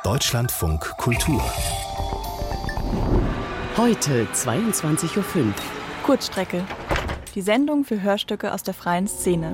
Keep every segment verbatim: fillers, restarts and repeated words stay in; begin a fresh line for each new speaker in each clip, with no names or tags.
Deutschlandfunk Kultur.
Heute zweiundzwanzig Uhr fünf.
Kurzstrecke. Die Sendung für Hörstücke aus der freien Szene.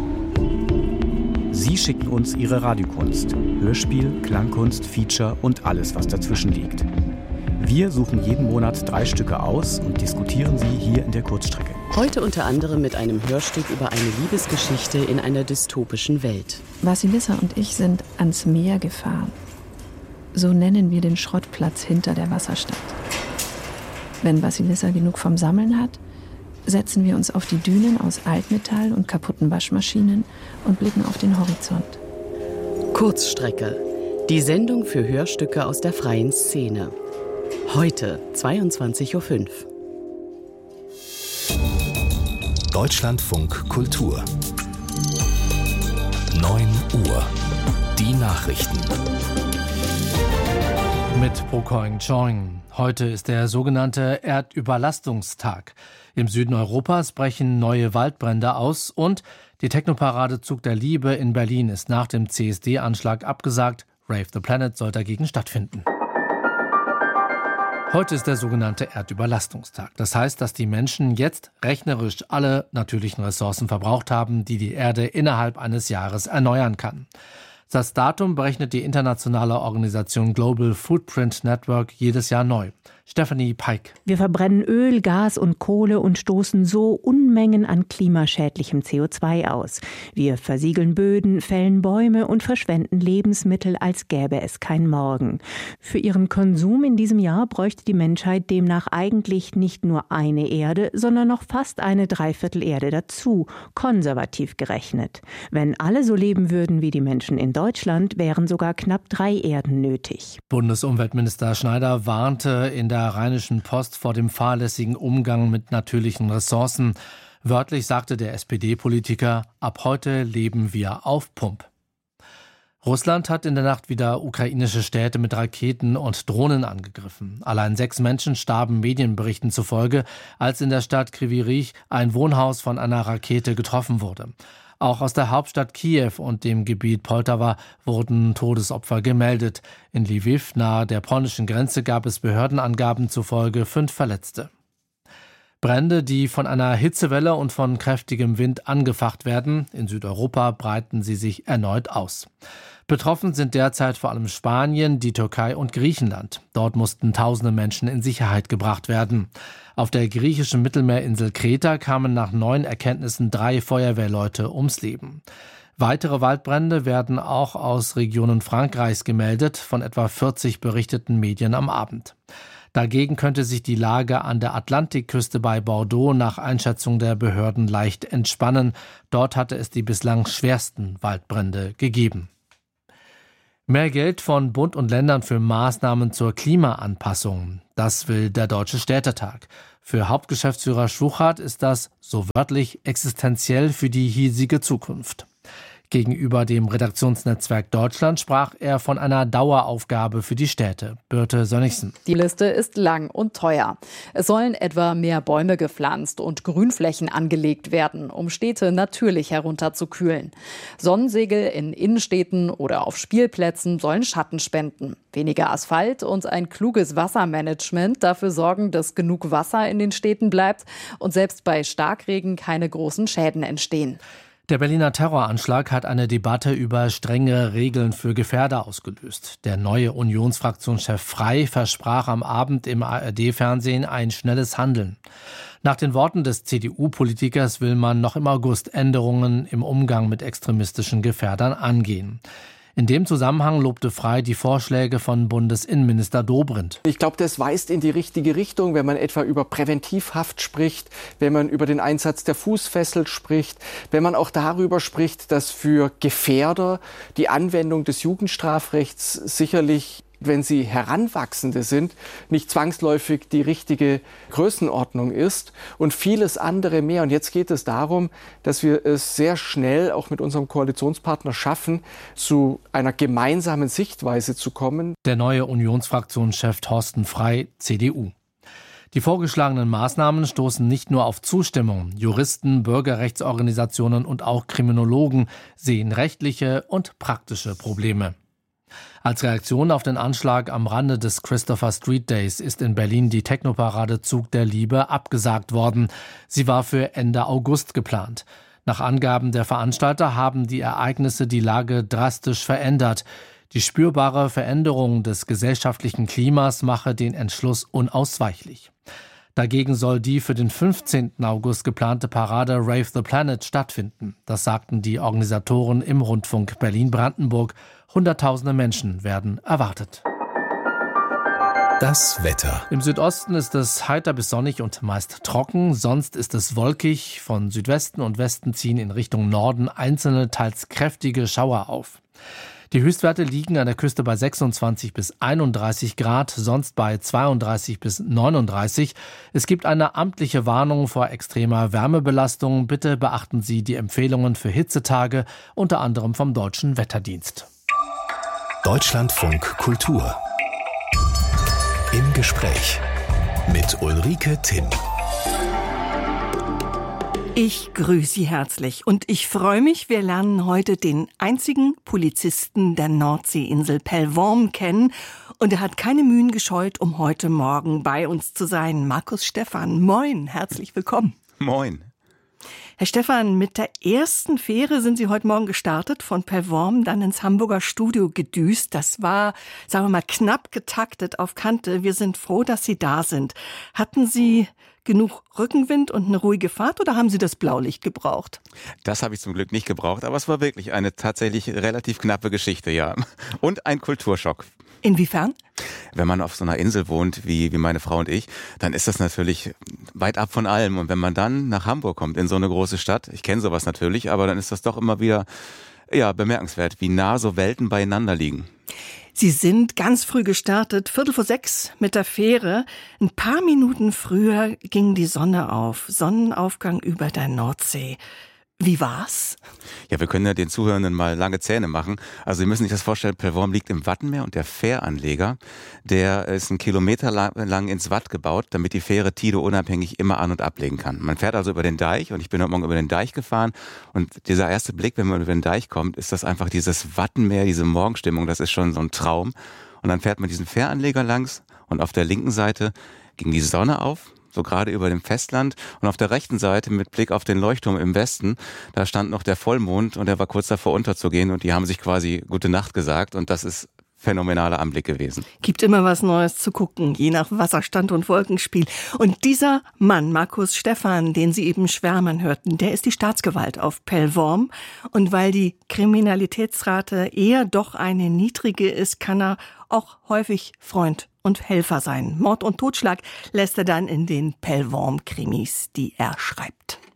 Sie schicken uns Ihre Radiokunst, Hörspiel, Klangkunst, Feature und alles, was dazwischen liegt. Wir suchen jeden Monat drei Stücke aus und diskutieren sie hier in der Kurzstrecke.
Heute unter anderem mit einem Hörstück über eine Liebesgeschichte in einer dystopischen Welt.
Vasilissa und ich sind ans Meer gefahren. So nennen wir den Schrottplatz hinter der Wasserstadt. Wenn Vasilissa genug vom Sammeln hat, setzen wir uns auf die Dünen aus Altmetall und kaputten Waschmaschinen und blicken auf den Horizont.
Kurzstrecke. Die Sendung für Hörstücke aus der freien Szene. Heute zweiundzwanzig Uhr fünf.
Deutschlandfunk Kultur. neun Uhr. Die Nachrichten.
Mit Prokoing Choing. Heute ist der sogenannte Erdüberlastungstag. Im Süden Europas brechen neue Waldbrände aus und die Technoparade Zug der Liebe in Berlin ist nach dem C S D-Anschlag abgesagt. Rave the Planet soll dagegen stattfinden. Heute ist der sogenannte Erdüberlastungstag. Das heißt, dass die Menschen jetzt rechnerisch alle natürlichen Ressourcen verbraucht haben, die die Erde innerhalb eines Jahres erneuern kann. Das Datum berechnet die internationale Organisation Global Footprint Network jedes Jahr neu. Stephanie Peik.
Wir verbrennen Öl, Gas und Kohle und stoßen so Unmengen an klimaschädlichem C O zwei aus. Wir versiegeln Böden, fällen Bäume und verschwenden Lebensmittel, als gäbe es kein Morgen. Für ihren Konsum in diesem Jahr bräuchte die Menschheit demnach eigentlich nicht nur eine Erde, sondern noch fast eine Dreiviertelerde dazu, konservativ gerechnet. Wenn alle so leben würden wie die Menschen in Deutschland, wären sogar knapp drei Erden nötig.
Bundesumweltminister Schneider warnte in der Rheinischen Post vor dem fahrlässigen Umgang mit natürlichen Ressourcen. Wörtlich sagte der S P D-Politiker, ab heute leben wir auf Pump. Russland hat in der Nacht wieder ukrainische Städte mit Raketen und Drohnen angegriffen. Allein sechs Menschen starben Medienberichten zufolge, als in der Stadt Kryvyi Rih ein Wohnhaus von einer Rakete getroffen wurde. Auch aus der Hauptstadt Kiew und dem Gebiet Poltawa wurden Todesopfer gemeldet. In Lviv, nahe der polnischen Grenze, gab es Behördenangaben zufolge fünf Verletzte. Brände, die von einer Hitzewelle und von kräftigem Wind angefacht werden. In Südeuropa breiten sie sich erneut aus. Betroffen sind derzeit vor allem Spanien, die Türkei und Griechenland. Dort mussten tausende Menschen in Sicherheit gebracht werden. Auf der griechischen Mittelmeerinsel Kreta kamen nach neuen Erkenntnissen drei Feuerwehrleute ums Leben. Weitere Waldbrände werden auch aus Regionen Frankreichs gemeldet, von etwa vierzig berichteten Medien am Abend. Dagegen könnte sich die Lage an der Atlantikküste bei Bordeaux nach Einschätzung der Behörden leicht entspannen. Dort hatte es die bislang schwersten Waldbrände gegeben. Mehr Geld von Bund und Ländern für Maßnahmen zur Klimaanpassung. Das will der Deutsche Städtetag. Für Hauptgeschäftsführer Schwuchart ist das, so wörtlich, existenziell für die hiesige Zukunft. Gegenüber dem Redaktionsnetzwerk Deutschland sprach er von einer Daueraufgabe für die Städte. Birte Sönnigsen.
Die Liste ist lang und teuer. Es sollen etwa mehr Bäume gepflanzt und Grünflächen angelegt werden, um Städte natürlich herunterzukühlen. Sonnensegel in Innenstädten oder auf Spielplätzen sollen Schatten spenden. Weniger Asphalt und ein kluges Wassermanagement dafür sorgen, dass genug Wasser in den Städten bleibt und selbst bei Starkregen keine großen Schäden entstehen.
Der Berliner Terroranschlag hat eine Debatte über strengere Regeln für Gefährder ausgelöst. Der neue Unionsfraktionschef Frey versprach am Abend im A R D-Fernsehen ein schnelles Handeln. Nach den Worten des C D U-Politikers will man noch im August Änderungen im Umgang mit extremistischen Gefährdern angehen. In dem Zusammenhang lobte Frey die Vorschläge von Bundesinnenminister Dobrindt.
Ich glaube, das weist in die richtige Richtung, wenn man etwa über Präventivhaft spricht, wenn man über den Einsatz der Fußfessel spricht, wenn man auch darüber spricht, dass für Gefährder die Anwendung des Jugendstrafrechts sicherlich, wenn sie Heranwachsende sind, nicht zwangsläufig die richtige Größenordnung ist und vieles andere mehr. Und jetzt geht es darum, dass wir es sehr schnell auch mit unserem Koalitionspartner schaffen, zu einer gemeinsamen Sichtweise zu kommen.
Der neue Unionsfraktionschef Thorsten Frey, C D U. Die vorgeschlagenen Maßnahmen stoßen nicht nur auf Zustimmung. Juristen, Bürgerrechtsorganisationen und auch Kriminologen sehen rechtliche und praktische Probleme. Als Reaktion auf den Anschlag am Rande des Christopher Street Days ist in Berlin die Technoparade Zug der Liebe abgesagt worden. Sie war für Ende August geplant. Nach Angaben der Veranstalter haben die Ereignisse die Lage drastisch verändert. Die spürbare Veränderung des gesellschaftlichen Klimas mache den Entschluss unausweichlich. Dagegen soll die für den fünfzehnten August geplante Parade Rave the Planet stattfinden. Das sagten die Organisatoren im Rundfunk Berlin-Brandenburg. Hunderttausende Menschen werden erwartet.
Das Wetter.
Im Südosten ist es heiter bis sonnig und meist trocken. Sonst ist es wolkig. Von Südwesten und Westen ziehen in Richtung Norden einzelne, teils kräftige Schauer auf. Die Höchstwerte liegen an der Küste bei sechsundzwanzig bis einunddreißig Grad, sonst bei zweiunddreißig bis neununddreißig. Es gibt eine amtliche Warnung vor extremer Wärmebelastung. Bitte beachten Sie die Empfehlungen für Hitzetage, unter anderem vom Deutschen Wetterdienst.
Deutschlandfunk Kultur. Im Gespräch mit Ulrike Timm.
Ich grüße Sie herzlich und ich freue mich, wir lernen heute den einzigen Polizisten der Nordseeinsel Pellworm kennen und er hat keine Mühen gescheut, um heute Morgen bei uns zu sein. Markus Stephan, moin, herzlich willkommen.
Moin.
Herr Stephan, mit der ersten Fähre sind Sie heute Morgen gestartet, von Pellworm dann ins Hamburger Studio gedüst. Das war, sagen wir mal, knapp getaktet auf Kante. Wir sind froh, dass Sie da sind. Hatten Sie genug Rückenwind und eine ruhige Fahrt oder haben Sie das Blaulicht gebraucht?
Das habe ich zum Glück nicht gebraucht, aber es war wirklich eine tatsächlich relativ knappe Geschichte, ja. Und ein Kulturschock.
Inwiefern?
Wenn man auf so einer Insel wohnt, wie, wie meine Frau und ich, dann ist das natürlich weit ab von allem. Und wenn man dann nach Hamburg kommt, in so eine große Stadt, ich kenne sowas natürlich, aber dann ist das doch immer wieder ja, bemerkenswert, wie nah so Welten beieinander liegen.
Sie sind ganz früh gestartet, Viertel vor sechs mit der Fähre. Ein paar Minuten früher ging die Sonne auf, Sonnenaufgang über der Nordsee. Wie war's?
Ja, wir können ja den Zuhörenden mal lange Zähne machen. Also Sie müssen sich das vorstellen, Pellworm liegt im Wattenmeer und der Fähranleger, der ist einen Kilometer lang, lang ins Watt gebaut, damit die Fähre tideunabhängig immer an- und ablegen kann. Man fährt also über den Deich und ich bin heute Morgen über den Deich gefahren und dieser erste Blick, wenn man über den Deich kommt, ist das einfach dieses Wattenmeer, diese Morgenstimmung, das ist schon so ein Traum. Und dann fährt man diesen Fähranleger langs und auf der linken Seite ging die Sonne auf, so gerade über dem Festland. Und auf der rechten Seite mit Blick auf den Leuchtturm im Westen, da stand noch der Vollmond und der war kurz davor unterzugehen und die haben sich quasi Gute Nacht gesagt und das ist phänomenaler Anblick gewesen.
Gibt immer was Neues zu gucken, je nach Wasserstand und Wolkenspiel. Und dieser Mann, Markus Stephan, den Sie eben schwärmen hörten, der ist die Staatsgewalt auf Pellworm. Und weil die Kriminalitätsrate eher doch eine niedrige ist, kann er auch häufig Freund und Helfer sein. Mord und Totschlag lässt er dann in den Pellworm-Krimis, die er schreibt.